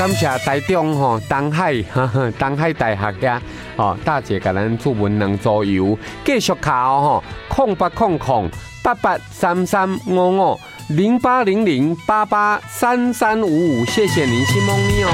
感谢台中东海东海大学遐大姐给咱注文两组邮，继续考08008833550800883355，谢谢您，新梦妮哦。